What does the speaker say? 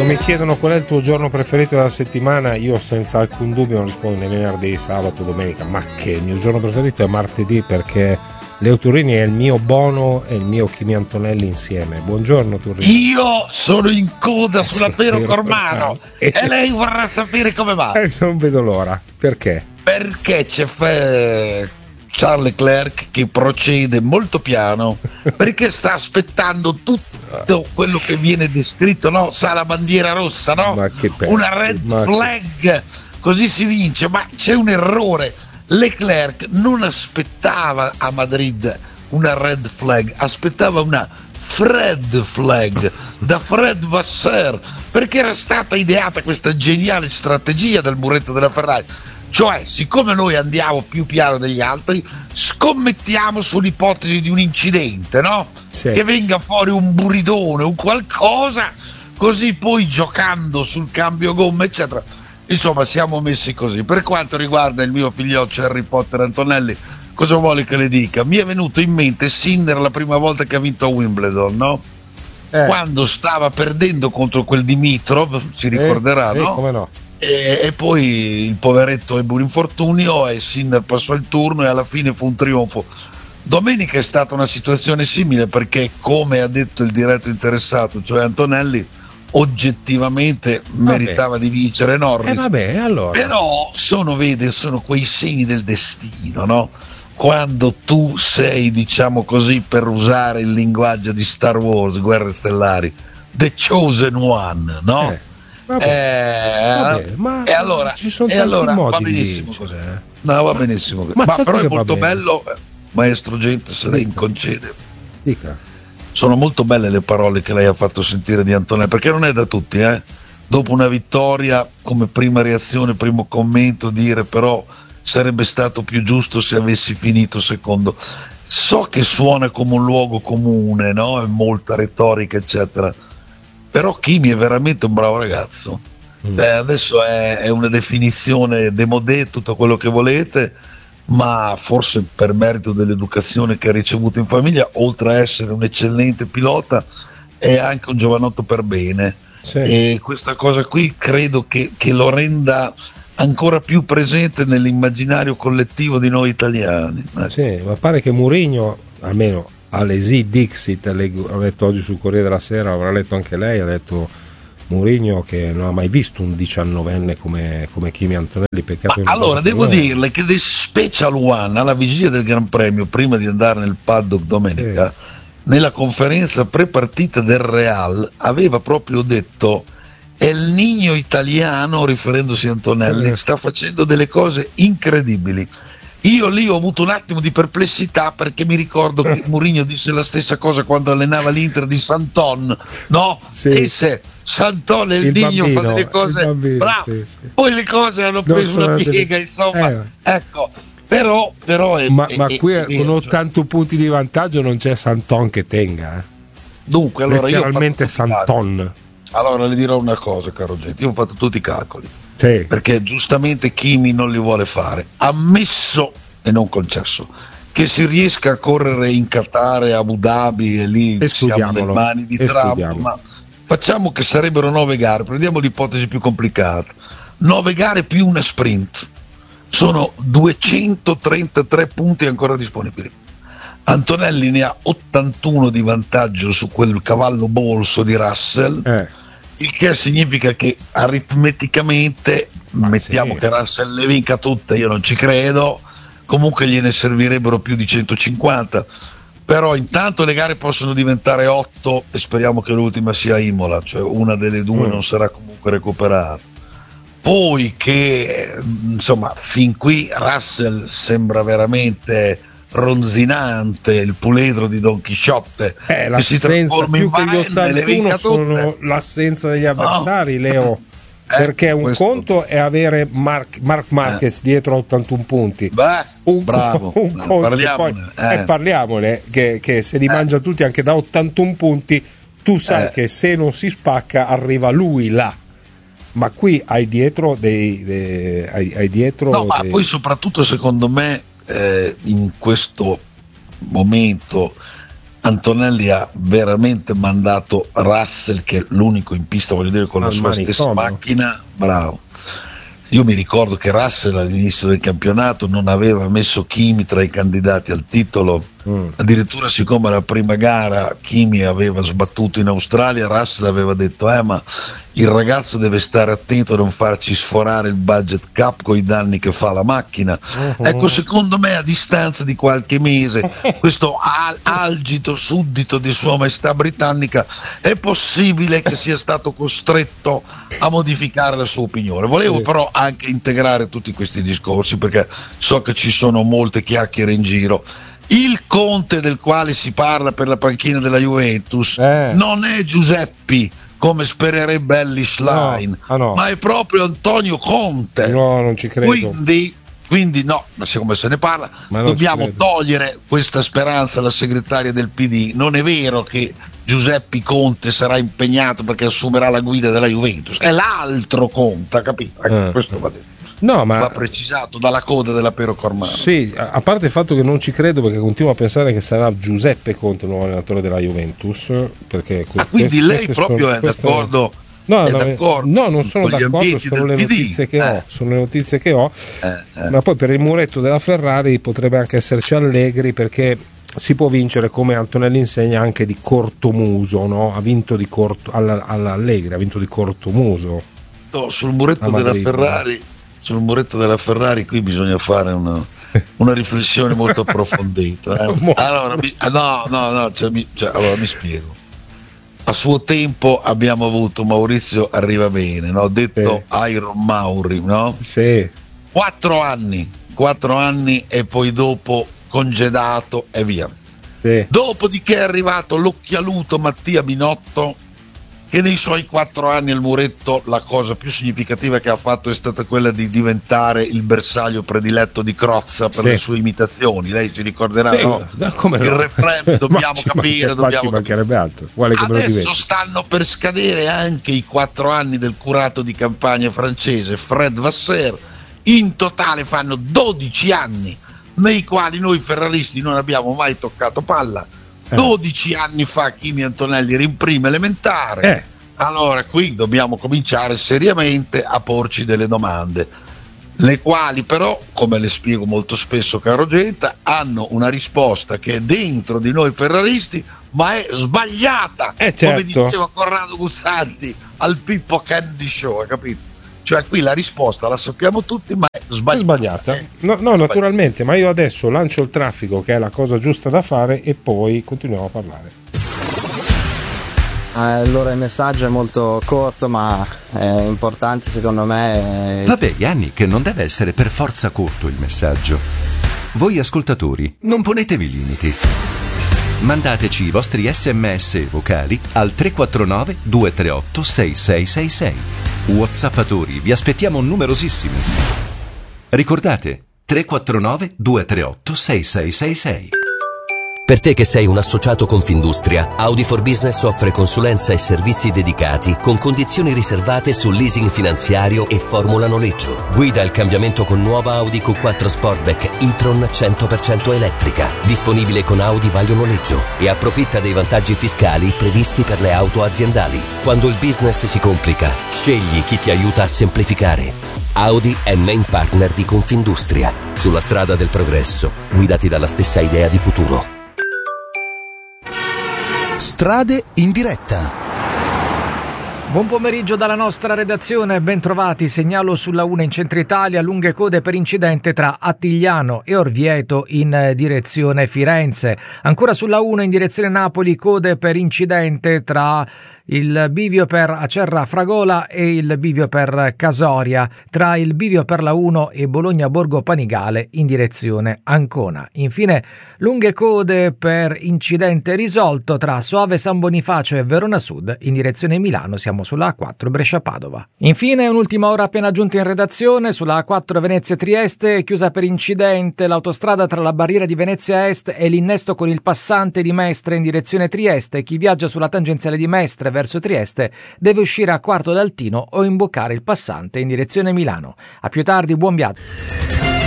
mi chiedono qual è il tuo giorno preferito della settimana, io senza alcun dubbio non rispondo né venerdì, sabato, domenica, ma che il mio giorno preferito è martedì, perché Leo Turini è il mio Bono e il mio Kimi Antonelli insieme. Buongiorno Turini. Io sono in coda sulla Piero Cormano e lei vorrà sapere come va. Non vedo l'ora. Perché? Perché c'è Charles Leclerc che procede molto piano, perché sta aspettando tutto quello che viene descritto, no? Sa la bandiera rossa, no? Ma che una red flag, così si vince, ma c'è un errore. Leclerc non aspettava a Madrid una red flag, aspettava una Fred flag da Fred Vasseur, perché era stata ideata questa geniale strategia del muretto della Ferrari, cioè siccome noi andiamo più piano degli altri scommettiamo sull'ipotesi di un incidente, no? Sì. Che venga fuori un buridone, un qualcosa, così poi giocando sul cambio gomme eccetera. Insomma, siamo messi così. Per quanto riguarda il mio figlioccio Harry Potter Antonelli, cosa vuole che le dica? Mi è venuto in mente Sinner la prima volta che ha vinto a Wimbledon, no? Quando stava perdendo contro quel Dimitrov, si ricorderà, no? Come no? E poi il poveretto ebbe un infortunio e Sinner passò il turno e alla fine fu un trionfo. Domenica è stata una situazione simile, perché, come ha detto il diretto interessato, cioè Antonelli, oggettivamente meritava di vincere Norris, allora. però sono quei segni del destino, no? Quando tu sei, diciamo così, per usare il linguaggio di Star Wars, Guerre Stellari, the chosen one, no? Ma e allora, ci sono tanti modi va di benissimo vincere. così. No, va benissimo così. Ma però è molto bello, maestro Gente, se lei mi concede. Dica. Sono molto belle le parole che lei ha fatto sentire di Antonelli, perché non è da tutti, dopo una vittoria, come prima reazione, primo commento, dire però sarebbe stato più giusto se avessi finito secondo. So che suona come un luogo comune, no? È molta retorica eccetera, però Kimi è veramente un bravo ragazzo. Adesso è una definizione démodé, tutto quello che volete, ma forse per merito dell'educazione che ha ricevuto in famiglia, oltre a essere un eccellente pilota, è anche un giovanotto per bene. Sì. E questa cosa qui credo che lo renda ancora più presente nell'immaginario collettivo di noi italiani. Sì, ma pare che Mourinho, almeno all'Esi Dixit, ho letto oggi sul Corriere della Sera, avrà letto anche lei, ha detto Mourinho che non ha mai visto un 19enne come Kimi Antonelli. Peccato. Allora devo dirle che The Special One, alla vigilia del Gran Premio, prima di andare nel paddock domenica, nella conferenza pre-partita del Real aveva proprio detto El Niño italiano, riferendosi a Antonelli, sta facendo delle cose incredibili. Io lì ho avuto un attimo di perplessità, perché mi ricordo che Mourinho disse la stessa cosa quando allenava l'Inter di Santon, no? Disse Santon e il Nigno fa delle cose bravo. Poi le cose hanno preso una piega, insomma, ecco. Però ma qui con 80 punti di vantaggio non c'è Santon che tenga. Dunque, allora letteralmente io Santon. Allora le dirò una cosa, caro Gente, io ho fatto tutti i calcoli. Sì. Perché giustamente Kimi non li vuole fare, ammesso e non concesso che si riesca a correre in Qatar e Abu Dhabi, e lì siamo nelle mani di Trump, ma facciamo che sarebbero 9 gare, prendiamo l'ipotesi più complicata, 9 gare più una sprint, sono 233 punti ancora disponibili. Antonelli ne ha 81 di vantaggio su quel cavallo bolso di Russell, il che significa che aritmeticamente, mettiamo che Russell le vinca tutte, io non ci credo, comunque gliene servirebbero più di 150, però intanto le gare possono diventare 8 e speriamo che l'ultima sia Imola, cioè una delle due non sarà comunque recuperata. Poi che insomma fin qui Russell sembra veramente ronzinante, il puledro di Don Chisciotte, che si trasforma in Varenne, le vinca tutte. L'assenza degli avversari, Leo, perché un conto è avere Marc Marquez dietro a 81 punti, bravo, un conto, parliamone che se li mangia tutti anche da 81 punti, tu sai che se non si spacca arriva lui là, ma qui hai dietro ma poi soprattutto secondo me in questo momento Antonelli ha veramente mandato Russell, che è l'unico in pista, voglio dire, con la sua stessa macchina, bravo. Io mi ricordo che Russell all'inizio del campionato non aveva messo Kimi tra i candidati al titolo, addirittura siccome la prima gara Kimi aveva sbattuto in Australia, Russell aveva detto ma il ragazzo deve stare attento a non farci sforare il budget cap con i danni che fa la macchina. Ecco, secondo me a distanza di qualche mese questo algito suddito di Sua Maestà Britannica è possibile che sia stato costretto a modificare la sua opinione. Volevo però anche integrare tutti questi discorsi, perché so che ci sono molte chiacchiere in giro. Il Conte del quale si parla per la panchina della Juventus non è Giuseppi, come spererebbe Ellis Line, ma è proprio Antonio Conte. No, non ci credo. Quindi no, ma siccome se ne parla, dobbiamo togliere questa speranza alla segretaria del PD. Non è vero che Giuseppe Conte sarà impegnato perché assumerà la guida della Juventus, è l'altro Conte, capito? Questo va detto. No, ma va precisato dalla coda della Pero Cormano. Sì, a parte il fatto che non ci credo, perché continuo a pensare che sarà Giuseppe Conte il nuovo allenatore della Juventus, perché quindi lei proprio è d'accordo? No, non sono d'accordo, sono le notizie che ho, sono le notizie che ho. Ma poi per il muretto della Ferrari potrebbe anche esserci Allegri, perché si può vincere, come Antonelli insegna, anche di cortomuso, no? Ha vinto di all'Allegri, ha vinto di cortomuso. Sul muretto della Ferrari. Sul muretto della Ferrari qui bisogna fare una riflessione molto approfondita. Allora, allora mi spiego. A suo tempo abbiamo avuto Maurizio Arrivabene, no? Detto Iron Mauri, no? Sì. 4 anni e poi dopo congedato e via. Sì. Dopodiché è arrivato l'occhialuto Mattia Binotto, che nei suoi 4 anni al muretto la cosa più significativa che ha fatto è stata quella di diventare il bersaglio prediletto di Crozza per le sue imitazioni. Lei si ricorderà, no? Il refrain dobbiamo capire. Altro. Adesso stanno per scadere anche i 4 anni del curato di campagna francese Fred Vasseur. In totale fanno 12 anni nei quali noi ferraristi non abbiamo mai toccato palla. 12 anni fa Kimi Antonelli era in prima elementare. Allora qui dobbiamo cominciare seriamente a porci delle domande, le quali però, come le spiego molto spesso, caro Genta, hanno una risposta che è dentro di noi ferraristi, ma è sbagliata, come diceva Corrado Guzzanti al Pippo Kennedy Show, capito? Cioè qui la risposta la sappiamo tutti, ma è sbagliata. No, naturalmente, ma io adesso lancio il traffico, che è la cosa giusta da fare, e poi continuiamo a parlare. Allora il messaggio è molto corto, ma è importante secondo me. Vabbè, Gianni, che non deve essere per forza corto il messaggio. Voi ascoltatori, non ponetevi limiti. Mandateci i vostri SMS vocali al 349 238 6666. WhatsAppatori, vi aspettiamo numerosissimi. Ricordate, 349 238 6666. Per te che sei un associato Confindustria, Audi for Business offre consulenza e servizi dedicati con condizioni riservate sul leasing finanziario e formula noleggio. Guida il cambiamento con nuova Audi Q4 Sportback e-tron 100% elettrica, disponibile con Audi Vaglio Noleggio, e approfitta dei vantaggi fiscali previsti per le auto aziendali. Quando il business si complica, scegli chi ti aiuta a semplificare. Audi è main partner di Confindustria. Sulla strada del progresso, guidati dalla stessa idea di futuro. Strade in diretta. Buon pomeriggio dalla nostra redazione, ben trovati. Segnalo sulla 1 in centro Italia lunghe code per incidente tra Attigliano e Orvieto in direzione Firenze. Ancora sulla 1 in direzione Napoli, code per incidente tra il bivio per Acerra Fragola e il bivio per Casoria, tra il bivio per la 1 e Bologna Borgo Panigale in direzione Ancona. Infine lunghe code per incidente risolto tra Soave San Bonifacio e Verona Sud in direzione Milano, siamo sulla A4 Brescia Padova. Infine un'ultima ora appena giunta in redazione, sulla A4 Venezia Trieste chiusa per incidente l'autostrada tra la barriera di Venezia Est e l'innesto con il passante di Mestre in direzione Trieste. Chi viaggia sulla tangenziale di Mestre verso Trieste deve uscire a Quarto d'Altino o imboccare il passante in direzione Milano. A più tardi, buon viaggio.